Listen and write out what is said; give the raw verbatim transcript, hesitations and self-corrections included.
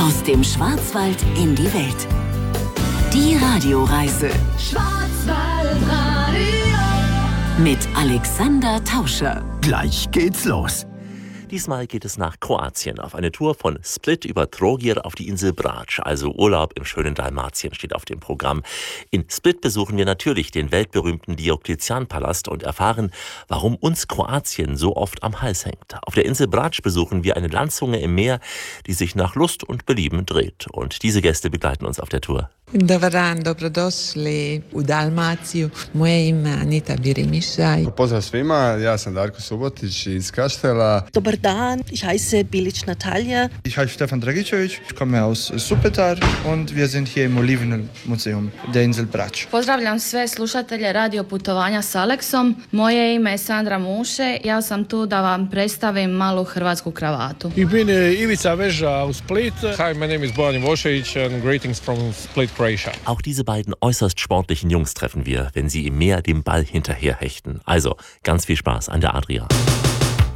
Aus dem Schwarzwald in die Welt. Die Radioreise. Schwarzwaldradio. Mit Alexander Tauscher. Gleich geht's los. Diesmal geht es nach Kroatien auf eine Tour von Split über Trogir auf die Insel Brač, also Urlaub im schönen Dalmatien steht auf dem Programm. In Split besuchen wir natürlich den weltberühmten Diokletian-Palast und erfahren, warum uns Kroatien so oft am Hals hängt. Auf der Insel Brač besuchen wir eine Landzunge im Meer, die sich nach Lust und Belieben dreht. Und diese Gäste begleiten uns auf der Tour. Dobar dan, dobrodošli u Dalmaciju. Moje ime je Anita Birimišaj. Pozdrav svima, ja sam Darko Subotić iz Kaštela. Dobar dan, ich heiße Bilic Natalja. Ich heiße Stefan Dragičević, ich komme aus Supetar und wir sind hier im Olivenmuseum der Insel Brač. Pozdravljam sve slušatelje radio putovanja s Aleksom. Moje ime je Sandra Muše, ja sam tu da vam predstavim malu hrvatsku kravatu. Ich bin Ivica Veža aus Split. Hi, my name is Bojan Ivošević and greetings from Split. Auch diese beiden äußerst sportlichen Jungs treffen wir, wenn sie im Meer dem Ball hinterherhechten. Also, ganz viel Spaß an der Adria.